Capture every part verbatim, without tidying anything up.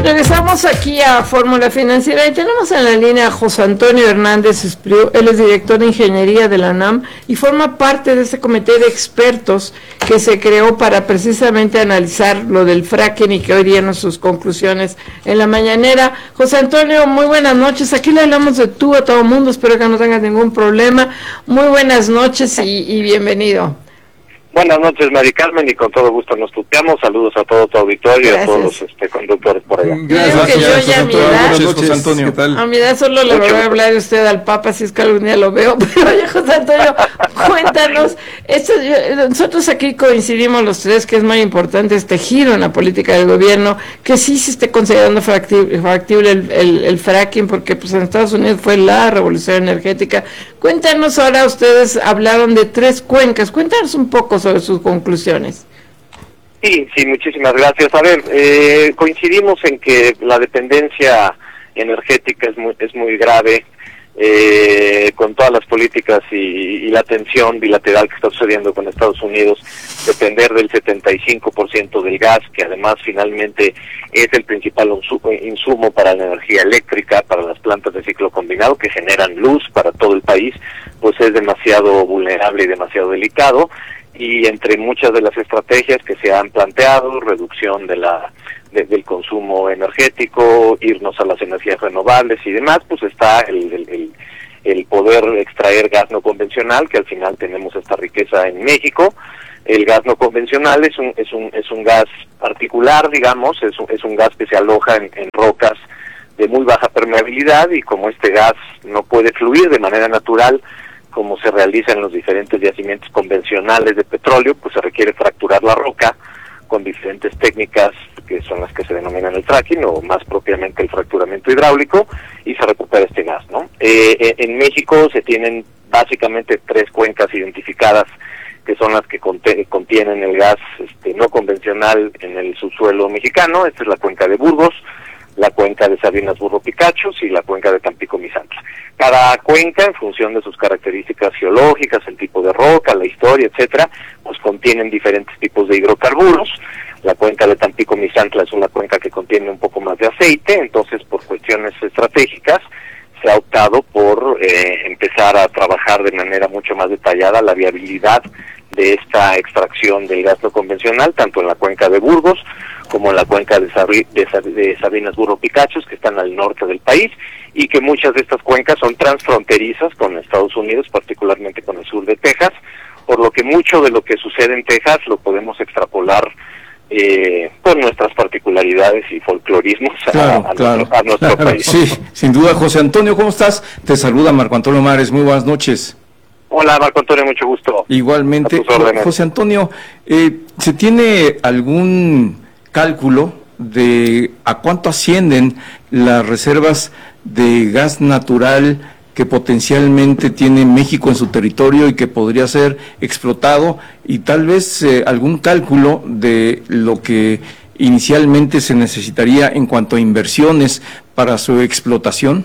Regresamos aquí a Fórmula Financiera y tenemos en la línea a José Antonio Hernández Espriu. Él es director de Ingeniería de la UNAM y forma parte de este comité de expertos que se creó para precisamente analizar lo del fracking y que hoy dieron sus conclusiones en la mañanera. José Antonio, muy buenas noches. Aquí le hablamos de tú a todo mundo, espero que no tengas ningún problema. Muy buenas noches y, y bienvenido. Buenas noches, Mari Carmen, y con todo gusto nos tuteamos. Saludos a todo tu auditorio y a todos los este, conductores por allá. Gracias, que yo ya a mi edad, noches, José Antonio. ¿Qué tal? A mi edad solo le voy a hablar de usted al Papa, si es que algún día lo veo. Pero oye, José Antonio, cuéntanos, esto, yo, nosotros aquí coincidimos los tres que es muy importante este giro en la política del gobierno, que sí se esté considerando factible, factible el, el, el fracking, porque pues en Estados Unidos fue la revolución energética. Cuéntanos ahora, ustedes hablaron de tres cuencas, cuéntanos un poco sobre sus conclusiones. Sí, sí, muchísimas gracias. A ver, eh, coincidimos en que la dependencia energética es muy, es muy grave, eh, con todas las políticas y, y la tensión bilateral que está sucediendo con Estados Unidos, depender del setenta y cinco por ciento del gas, que además finalmente es el principal insumo para la energía eléctrica, para las plantas de ciclo combinado que generan luz para todo el país, pues es demasiado vulnerable y demasiado delicado. Y entre muchas de las estrategias que se han planteado, reducción de la de, del consumo energético, irnos a las energías renovables y demás, pues está el, el, el, el poder extraer gas no convencional, que al final tenemos esta riqueza en México. El gas no convencional es un es un es un gas particular, digamos, es un, es un gas que se aloja en, en rocas de muy baja permeabilidad, y como este gas no puede fluir de manera natural como se realiza en los diferentes yacimientos convencionales de petróleo, pues se requiere fracturar la roca con diferentes técnicas que son las que se denominan el fracking, o más propiamente el fracturamiento hidráulico, y se recupera este gas, ¿no? Eh, en México se tienen básicamente tres cuencas identificadas, que son las que contienen el gas este, no convencional en el subsuelo mexicano. Esta es la cuenca de Burgos, la cuenca de Sabinas Burro Picachos y la cuenca de Tampico Misantla. Cada cuenca, en función de sus características geológicas, el tipo de roca, la historia, etcétera, pues contienen diferentes tipos de hidrocarburos. La cuenca de Tampico Misantla es una cuenca que contiene un poco más de aceite, entonces por cuestiones estratégicas se ha optado por eh, empezar a trabajar de manera mucho más detallada la viabilidad de esta extracción del gas no convencional, tanto en la cuenca de Burgos como en la cuenca de, Sabi, de, de Sabinas Burro Picachos, que están al norte del país, y que muchas de estas cuencas son transfronterizas con Estados Unidos, particularmente con el sur de Texas, por lo que mucho de lo que sucede en Texas lo podemos extrapolar eh, por nuestras particularidades y folclorismos claro, a, a, claro, nuestro, a nuestro claro, país. Sí, sin duda. José Antonio, ¿cómo estás? Te saluda Marco Antonio Mares, muy buenas noches. Hola, Marco Antonio, mucho gusto. Igualmente. José Antonio, eh, ¿se tiene algún cálculo de a cuánto ascienden las reservas de gas natural que potencialmente tiene México en su territorio y que podría ser explotado, y tal vez eh, algún cálculo de lo que inicialmente se necesitaría en cuanto a inversiones para su explotación?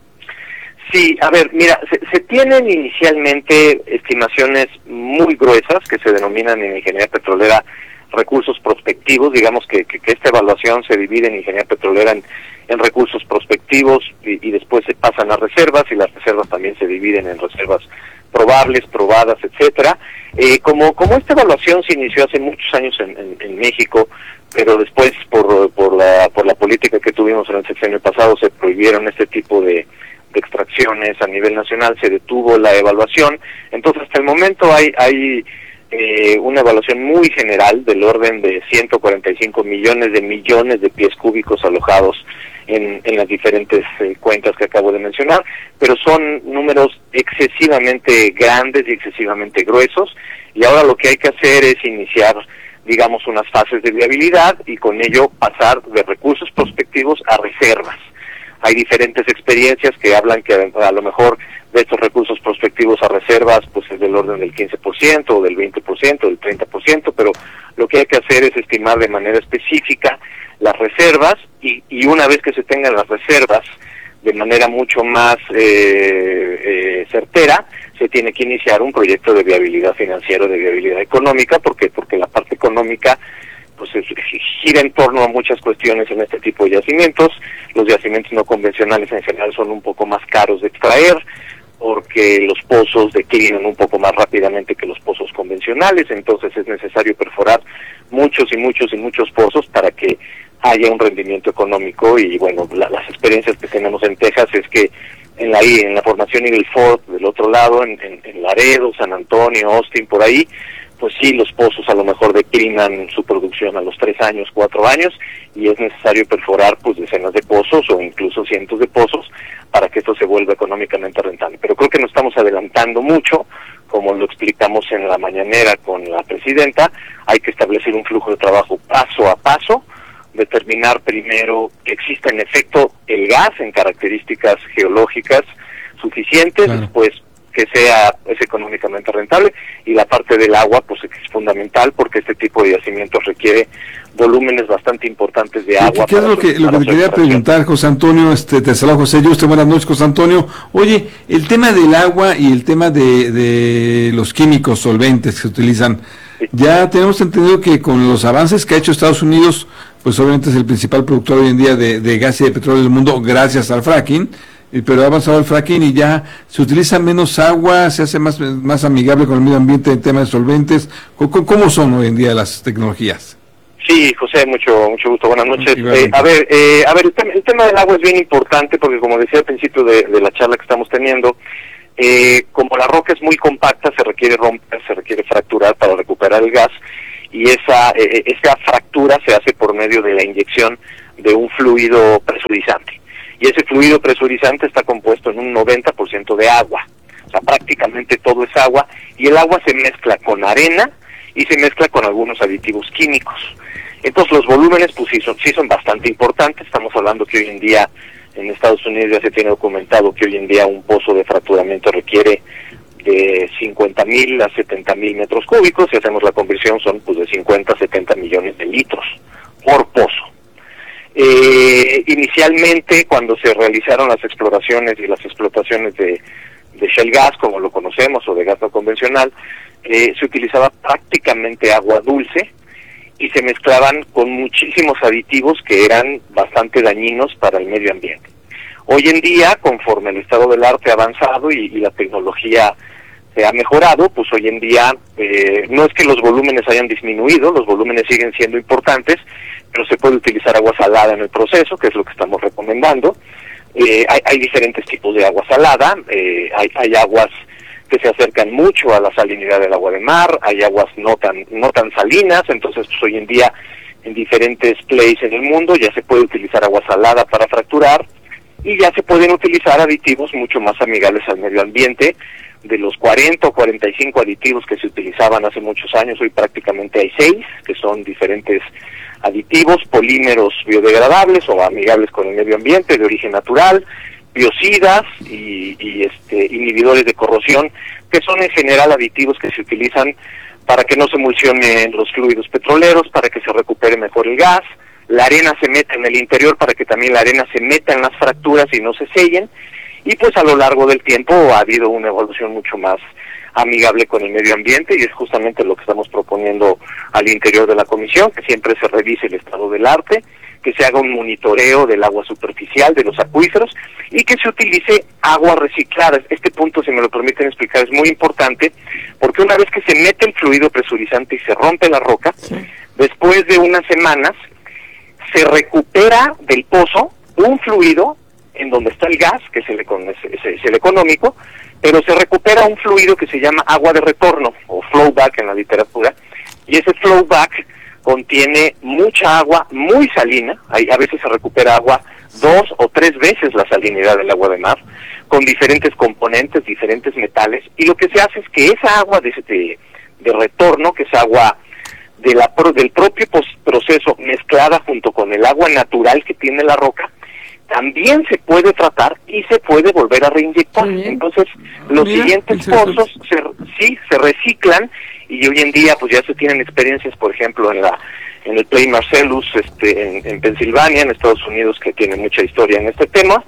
Sí, a ver, mira, se, se tienen inicialmente estimaciones muy gruesas que se denominan en ingeniería petrolera recursos prospectivos. Digamos que, que, que esta evaluación se divide en ingeniería petrolera en, en recursos prospectivos y, y después se pasan a reservas, y las reservas también se dividen en reservas probables, probadas, etcétera. Eh, como como esta evaluación se inició hace muchos años en, en, en México, pero después por por la por la política que tuvimos en el sexenio pasado se prohibieron este tipo de de extracciones a nivel nacional, se detuvo la evaluación. Entonces hasta el momento hay hay eh, una evaluación muy general del orden de ciento cuarenta y cinco millones de millones de pies cúbicos alojados en, en las diferentes eh, cuencas que acabo de mencionar, pero son números excesivamente grandes y excesivamente gruesos, y ahora lo que hay que hacer es iniciar, digamos, unas fases de viabilidad y con ello pasar de recursos prospectivos a reservas. Hay diferentes experiencias que hablan que a lo mejor de estos recursos prospectivos a reservas pues es del orden del quince por ciento o del veinte por ciento, del treinta por ciento, pero lo que hay que hacer es estimar de manera específica las reservas, y, y una vez que se tengan las reservas de manera mucho más eh, eh, certera, se tiene que iniciar un proyecto de viabilidad financiera, de viabilidad económica, porque porque la parte económica pues gira en torno a muchas cuestiones en este tipo de yacimientos. Los yacimientos no convencionales en general son un poco más caros de extraer, porque los pozos declinan un poco más rápidamente que los pozos convencionales, entonces es necesario perforar muchos y muchos y muchos pozos para que haya un rendimiento económico. Y bueno, la, las experiencias que tenemos en Texas es que en la en la formación Eagle Ford, del otro lado, en, en, en Laredo, San Antonio, Austin, por ahí, pues sí, los pozos a lo mejor declinan su producción a los tres años, cuatro años, y es necesario perforar pues decenas de pozos o incluso cientos de pozos para que esto se vuelva económicamente rentable. Pero creo que nos estamos adelantando mucho, como lo explicamos en la mañanera con la presidenta. Hay que establecer un flujo de trabajo paso a paso, determinar primero que exista en efecto el gas en características geológicas suficientes, claro. Después que sea es económicamente rentable, y la parte del agua pues es fundamental, porque este tipo de yacimientos requiere volúmenes bastante importantes de agua. ¿Qué es lo que, lo que te quería preguntar, José Antonio? Este, te saludo, José Yuste, buenas noches, José Antonio. Oye, el tema del agua y el tema de, de los químicos solventes que se utilizan, sí. Ya tenemos entendido que con los avances que ha hecho Estados Unidos, pues obviamente es el principal productor hoy en día de, de gas y de petróleo del mundo gracias al fracking, pero ha avanzado el fracking y ya se utiliza menos agua, se hace más más amigable con el medio ambiente en temas de solventes. ¿Cómo, cómo son hoy en día las tecnologías? Sí, José, mucho mucho gusto, buenas noches. Eh, a ver, eh, a ver, el tema, el tema del agua es bien importante, porque como decía al principio de, de la charla que estamos teniendo, eh, como la roca es muy compacta, se requiere romper, se requiere fracturar para recuperar el gas, y esa eh, esa fractura se hace por medio de la inyección de un fluido presurizante. Y ese fluido presurizante está compuesto en un noventa por ciento de agua, o sea, prácticamente todo es agua, y el agua se mezcla con arena y se mezcla con algunos aditivos químicos. Entonces los volúmenes pues sí son, sí son bastante importantes. Estamos hablando que hoy en día en Estados Unidos ya se tiene documentado que hoy en día un pozo de fracturamiento requiere de cincuenta mil a setenta mil metros cúbicos, si hacemos la conversión son pues de cincuenta a setenta millones de litros por pozo. Eh, inicialmente, cuando se realizaron las exploraciones y las explotaciones de, de shale gas, como lo conocemos, o de gas no convencional, eh, se utilizaba prácticamente agua dulce y se mezclaban con muchísimos aditivos que eran bastante dañinos para el medio ambiente. Hoy en día, conforme el estado del arte ha avanzado y, y la tecnología se ha mejorado, pues hoy en día eh, no es que los volúmenes hayan disminuido, los volúmenes siguen siendo importantes, pero se puede utilizar agua salada en el proceso, que es lo que estamos recomendando. Eh, hay, hay diferentes tipos de agua salada, eh, hay, hay aguas que se acercan mucho a la salinidad del agua de mar, hay aguas no tan no tan salinas, entonces pues hoy en día en diferentes places en el mundo ya se puede utilizar agua salada para fracturar, y ya se pueden utilizar aditivos mucho más amigables al medio ambiente. De los cuarenta o cuarenta y cinco aditivos que se utilizaban hace muchos años, hoy prácticamente hay seis, que son diferentes aditivos, polímeros biodegradables o amigables con el medio ambiente, de origen natural, biocidas y, y este, inhibidores de corrosión, que son en general aditivos que se utilizan para que no se emulsionen los fluidos petroleros, para que se recupere mejor el gas. La arena se meta en el interior para que también la arena se meta en las fracturas y no se sellen. Y pues a lo largo del tiempo ha habido una evolución mucho más amigable con el medio ambiente, y es justamente lo que estamos proponiendo al interior de la comisión, que siempre se revise el estado del arte, que se haga un monitoreo del agua superficial, de los acuíferos, y que se utilice agua reciclada. Este punto, si me lo permiten explicar, es muy importante, porque una vez que se mete el fluido presurizante y se rompe la roca, sí, después de unas semanas se recupera del pozo un fluido en donde está el gas, que es el, es, es el económico, pero se recupera un fluido que se llama agua de retorno, o flowback en la literatura, y ese flowback contiene mucha agua muy salina. Hay, a veces se recupera agua dos o tres veces la salinidad del agua de mar, con diferentes componentes, diferentes metales, y lo que se hace es que esa agua de, de, de retorno, que es agua de la, del propio proceso mezclada junto con el agua natural que tiene la roca, también se puede tratar y se puede volver a reinyectar. Entonces, los Mira, siguientes pozos se, sí se reciclan, y hoy en día pues ya se tienen experiencias, por ejemplo, en la en el Play Marcellus este, en, en Pensilvania, en Estados Unidos, que tiene mucha historia en este tema.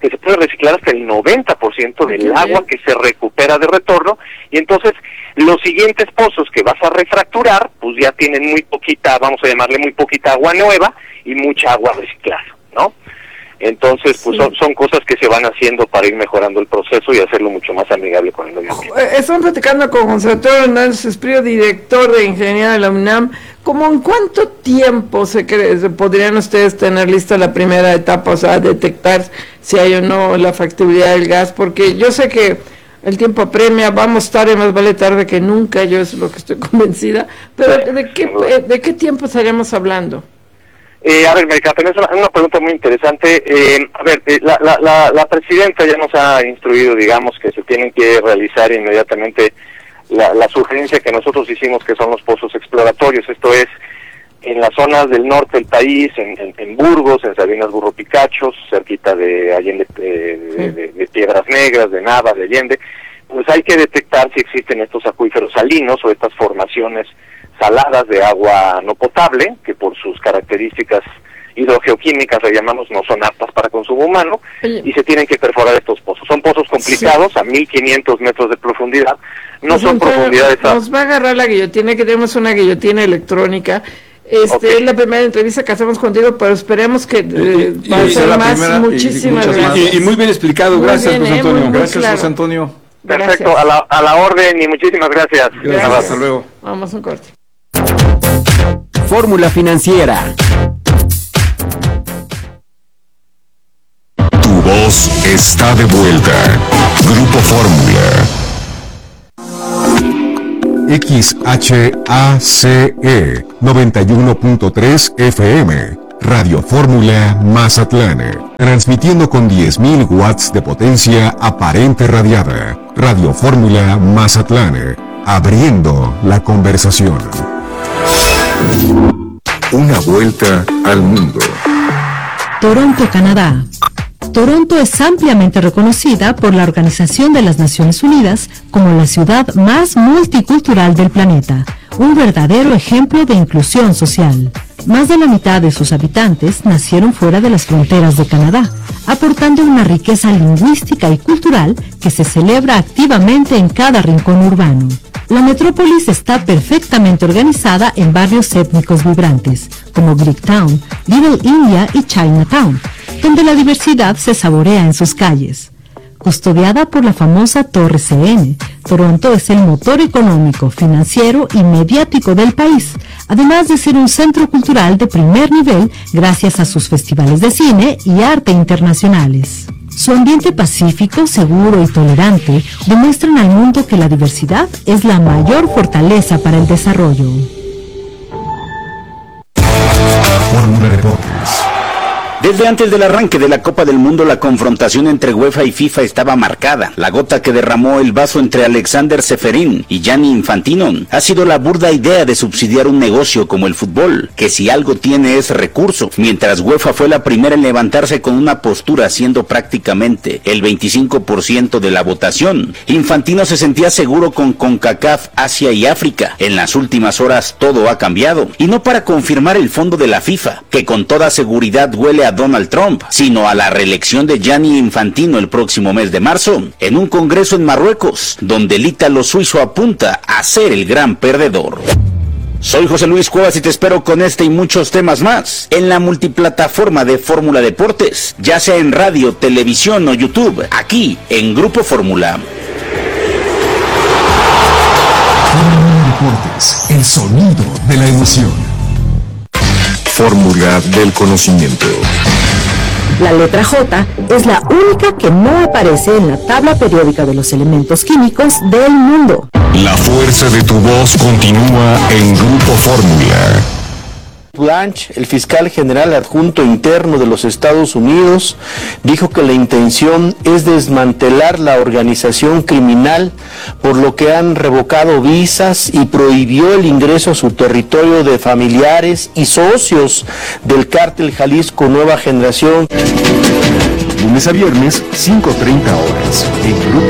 que se puede reciclar hasta el noventa por ciento del agua que se recupera de retorno, y entonces los siguientes pozos que vas a refracturar, pues ya tienen muy poquita, vamos a llamarle muy poquita agua nueva y mucha agua reciclada, ¿no? Entonces, pues sí. son, son cosas que se van haciendo para ir mejorando el proceso y hacerlo mucho más amigable con el medio ambiente. Estamos platicando con José Antonio Hernández Espriu, director de Ingeniería de la UNAM. ¿Cómo en cuánto tiempo se, cree, se podrían ustedes tener lista la primera etapa, o sea, detectar si hay o no la factibilidad del gas? Porque yo sé que el tiempo apremia, vamos tarde, más vale tarde que nunca, yo es lo que estoy convencida, pero ¿de qué, de qué tiempo estaríamos hablando? Eh, a ver, Maricarmen, tenés una, una pregunta muy interesante. Eh, a ver, eh, la, la, la, la presidenta ya nos ha instruido, digamos, que se tienen que realizar inmediatamente la, la sugerencia que nosotros hicimos, que son los pozos exploratorios. Esto es, en las zonas del norte del país, en, en, en Burgos, en Sabinas Burro Picachos, cerquita de Allende, eh, de, de, de Piedras Negras, de Nava, de Allende, pues hay que detectar si existen estos acuíferos salinos o estas formaciones saladas de agua no potable, que por sus características hidrogeoquímicas, le llamamos, no son aptas para consumo humano, Oye. y se tienen que perforar estos pozos. Son pozos complicados, sí. a mil quinientos metros de profundidad, no pues son profundidades... Nos va a agarrar la guillotina, que tenemos una guillotina electrónica. Este okay. Es la primera entrevista que hacemos contigo, pero esperemos que eh, va a ser más. Primera, muchísimas y, gracias. Y, y muy bien explicado, muy gracias, bien, José Antonio. Eh, muy, muy gracias, claro. José Antonio. Perfecto, Gracias. a la, a la orden y muchísimas gracias. Gracias. Hasta luego. Vamos a un corte. Fórmula Financiera. Tu voz está de vuelta. Grupo Fórmula. X H A C E noventa y uno punto tres F M. Radio Fórmula Mazatlán. Transmitiendo con diez mil watts de potencia aparente radiada. Radio Fórmula Mazatlán. Abriendo la conversación. Una vuelta al mundo. Toronto, Canadá. Toronto es ampliamente reconocida por la Organización de las Naciones Unidas como la ciudad más multicultural del planeta, un verdadero ejemplo de inclusión social. Más de la mitad de sus habitantes nacieron fuera de las fronteras de Canadá, aportando una riqueza lingüística y cultural que se celebra activamente en cada rincón urbano. La metrópolis está perfectamente organizada en barrios étnicos vibrantes, como Greektown, Little India y Chinatown, donde la diversidad se saborea en sus calles. Custodiada por la famosa Torre C N, Toronto es el motor económico, financiero y mediático del país, además de ser un centro cultural de primer nivel gracias a sus festivales de cine y arte internacionales. Su ambiente pacífico, seguro y tolerante demuestran al mundo que la diversidad es la mayor fortaleza para el desarrollo. Fórmula Deportes. Desde antes del arranque de la Copa del Mundo, la confrontación entre UEFA y FIFA estaba marcada. La gota que derramó el vaso entre Alexander Ceferín y Gianni Infantino ha sido la burda idea de subsidiar un negocio como el fútbol, que si algo tiene es recurso, mientras UEFA fue la primera en levantarse con una postura siendo prácticamente el veinticinco por ciento de la votación. Infantino se sentía seguro con CONCACAF, Asia y África. En las últimas horas todo ha cambiado, y no para confirmar el fondo de la FIFA, que con toda seguridad huele a Donald Trump, sino a la reelección de Gianni Infantino el próximo mes de marzo, en un congreso en Marruecos, donde el ítalo suizo apunta a ser el gran perdedor. Soy José Luis Cuevas y te espero con este y muchos temas más en la multiplataforma de Fórmula Deportes, ya sea en radio, televisión o YouTube, aquí en Grupo Fórmula. Fórmula Deportes, el sonido de la emoción. Fórmula del conocimiento. La letra J es la única que no aparece en la tabla periódica de los elementos químicos del mundo. La fuerza de tu voz continúa en Grupo Fórmula. Blanche, el fiscal general adjunto interno de los Estados Unidos, dijo que la intención es desmantelar la organización criminal, por lo que han revocado visas y prohibió el ingreso a su territorio de familiares y socios del cártel Jalisco Nueva Generación. Lunes a viernes, cinco treinta horas, en Grupo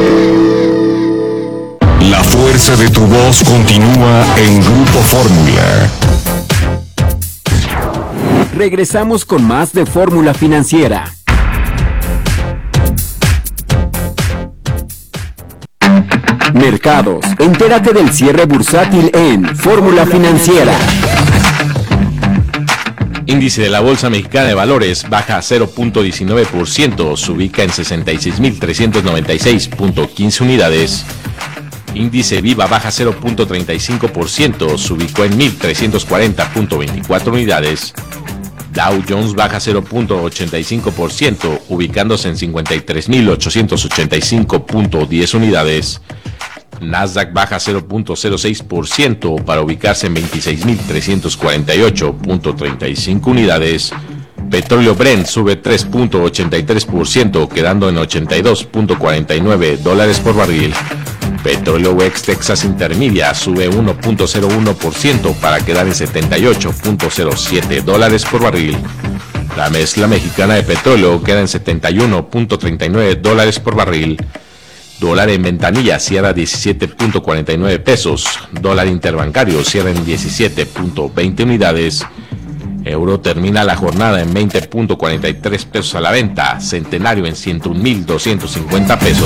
Fórmula. La fuerza de tu voz continúa en Grupo Fórmula. Regresamos con más de Fórmula Financiera. Mercados. Entérate del cierre bursátil en Fórmula Financiera. Índice de la Bolsa Mexicana de Valores baja cero punto diecinueve por ciento, se ubica en sesenta y seis mil trescientos noventa y seis punto quince unidades. Índice Viva baja cero punto treinta y cinco por ciento, se ubicó en mil trescientos cuarenta punto veinticuatro unidades. Dow Jones baja cero punto ochenta y cinco por ciento, ubicándose en cincuenta y tres mil ochocientos ochenta y cinco punto diez unidades. Nasdaq baja cero punto cero seis por ciento para ubicarse en veintiséis mil trescientos cuarenta y ocho punto treinta y cinco unidades. Petróleo Brent sube tres punto ochenta y tres por ciento, quedando en ochenta y dos punto cuarenta y nueve dólares por barril. Petróleo West Texas Intermedia sube uno punto cero uno por ciento para quedar en setenta y ocho punto cero siete dólares por barril. La mezcla mexicana de petróleo queda en setenta y uno punto treinta y nueve dólares por barril. Dólar en ventanilla cierra diecisiete punto cuarenta y nueve pesos. Dólar interbancario cierra en diecisiete punto veinte unidades. Euro termina la jornada en veinte punto cuarenta y tres pesos a la venta. Centenario en ciento un mil doscientos cincuenta pesos.